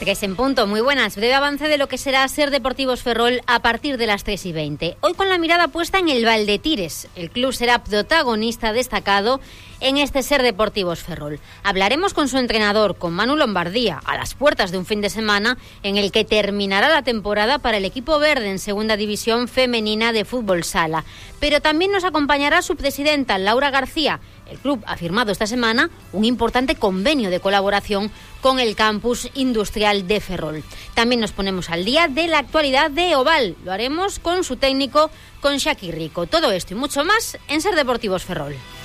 3 en punto, muy buenas. Breve avance de lo que será Ser Deportivos Ferrol a partir de las 3:20. Hoy con la mirada puesta en el Valdetires. El club será protagonista destacado en este Ser Deportivos Ferrol. Hablaremos con su entrenador, con Manu Lombardía, a las puertas de un fin de semana en el que terminará la temporada para el equipo verde en Segunda División Femenina de Fútbol Sala. Pero también nos acompañará su presidenta, Laura García. El club ha firmado esta semana un importante convenio de colaboración con el campus industrial de Ferrol. También nos ponemos al día de la actualidad de Oval. Lo haremos con su técnico, con Shaki Rico. Todo esto y mucho más en Ser Deportivos Ferrol.